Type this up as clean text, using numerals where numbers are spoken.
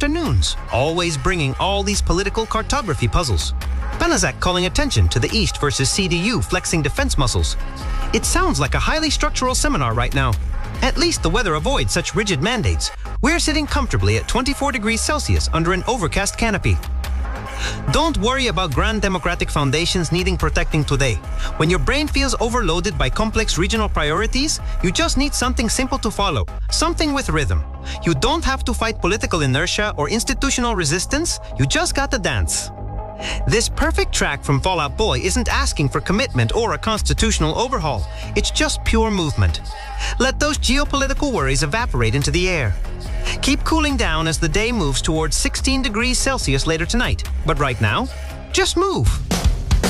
afternoons, always bringing all these political cartography puzzles. Banaszak calling attention to the East versus CDU flexing defense muscles. It sounds like a highly structural seminar right now. At least the weather avoids such rigid mandates. We're sitting comfortably at 24 degrees Celsius under an overcast canopy. Don't worry about grand democratic foundations needing protecting today. When your brain feels overloaded by complex regional priorities, you just need something simple to follow, something with rhythm. You don't have to fight political inertia or institutional resistance, you just got to dance. This perfect track from Fall Out Boy isn't asking for commitment or a constitutional overhaul. It's just pure movement. Let those geopolitical worries evaporate into the air. Keep cooling down as the day moves towards 16 degrees Celsius later tonight. But right now, just move.